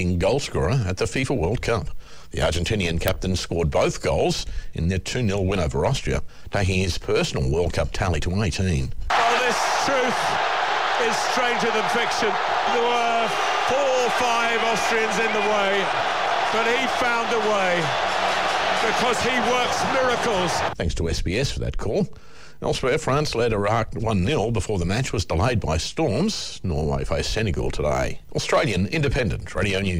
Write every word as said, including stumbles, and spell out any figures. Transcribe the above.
goal scorer at the FIFA World Cup. The Argentinian captain scored both goals in their two nil win over Austria, taking his personal World Cup tally to eighteen. Well, this truth is stranger than fiction. There were four or five Austrians in the way, but he found a way because he works miracles. Thanks to S B S for that call. Elsewhere, France led Iraq one nil before the match was delayed by storms. Norway faced Senegal today. Australian Independent Radio News.